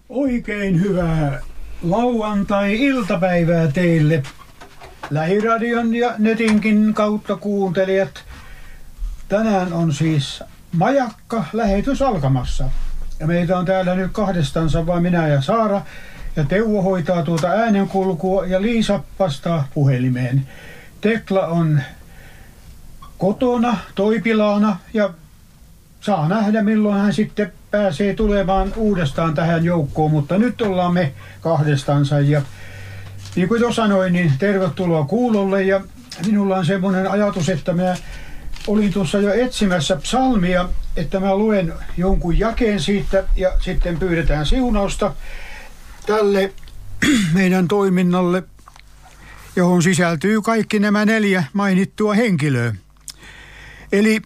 Oikein hyvää lauantai-iltapäivää teille, lähiradion ja netinkin kautta kuuntelijat. Tänään on siis Majakka-lähetys alkamassa. Ja meitä on täällä nyt kahdestansa vaan minä ja Saara. Ja Teuvo hoitaa tuota äänenkulkua ja Liisa vastaa puhelimeen. Tekla on kotona, Toipilaana ja saa nähdä milloin hän sitten pääsee tulemaan uudestaan tähän joukkoon, mutta nyt ollaan me kahdestansa ja niin kuin jo sanoin, niin tervetuloa kuulolle ja minulla on semmoinen ajatus, että mä olin tuossa jo etsimässä psalmia, että mä luen jonkun jakeen siitä ja sitten pyydetään siunausta tälle meidän toiminnalle, johon sisältyy kaikki nämä 4 mainittua henkilöä. Eli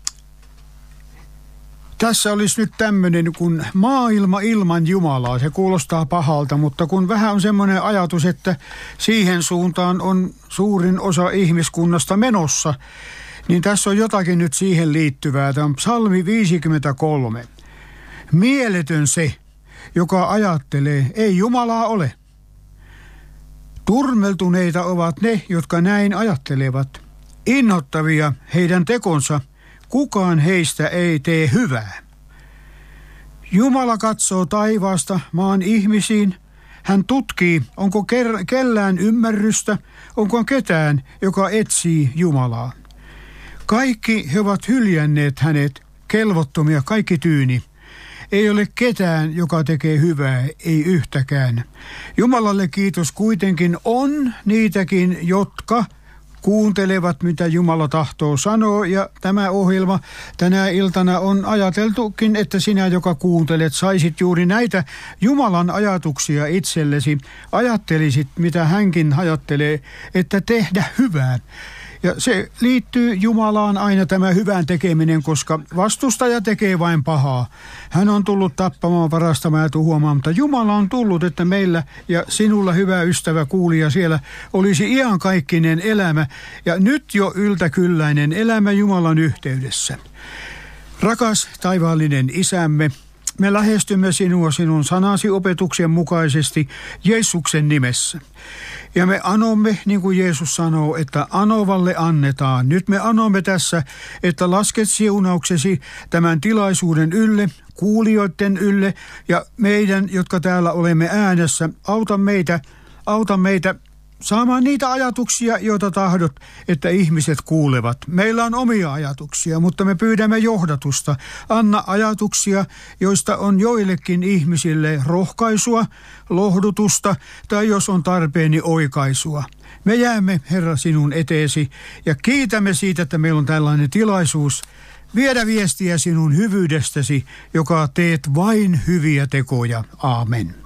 tässä olisi nyt tämmöinen kuin maailma ilman Jumalaa. Se kuulostaa pahalta, mutta kun vähän on semmoinen ajatus, että siihen suuntaan on suurin osa ihmiskunnasta menossa, niin tässä on jotakin nyt siihen liittyvää. Tämä on psalmi 53. Mieletön se, joka ajattelee, ei Jumalaa ole. Turmeltuneita ovat ne, jotka näin ajattelevat. Inhottavia heidän tekonsa. Kukaan heistä ei tee hyvää. Jumala katsoo taivaasta maan ihmisiin. Hän tutkii, onko kellään ymmärrystä, onko ketään, joka etsii Jumalaa. Kaikki he ovat hyljänneet hänet, kelvottomia kaikki tyyni. Ei ole ketään, joka tekee hyvää, ei yhtäkään. Jumalalle kiitos kuitenkin on niitäkin, jotka kuuntelevat, mitä Jumala tahtoo sanoa, ja tämä ohjelma tänä iltana on ajateltukin, että sinä, joka kuuntelet, saisit juuri näitä Jumalan ajatuksia itsellesi, ajattelisit, mitä hänkin ajattelee, että tehdä hyvää. Ja se liittyy Jumalaan aina tämä hyvän tekeminen, koska vastustaja tekee vain pahaa. Hän on tullut tappamaan, varastamaan ja tuhoamaan, mutta Jumala on tullut, että meillä ja sinulla, hyvä ystävä kuulija, siellä olisi iankaikkinen elämä ja nyt jo yltäkylläinen elämä Jumalan yhteydessä. Rakas taivaallinen Isämme, me lähestymme sinua sinun sanasi opetuksen mukaisesti Jeesuksen nimessä. Ja me anomme, niin kuin Jeesus sanoo, että anovalle annetaan. Nyt me anomme tässä, että lasket siunauksesi tämän tilaisuuden ylle, kuulijoiden ylle ja meidän, jotka täällä olemme äänessä. Auta meitä saamaan niitä ajatuksia, joita tahdot, että ihmiset kuulevat. Meillä on omia ajatuksia, mutta me pyydämme johdatusta. Anna ajatuksia, joista on joillekin ihmisille rohkaisua, lohdutusta tai jos on tarpeeni oikaisua. Me jäämme, Herra, sinun eteesi ja kiitämme siitä, että meillä on tällainen tilaisuus viedä viestiä sinun hyvyydestäsi, joka teet vain hyviä tekoja. Aamen.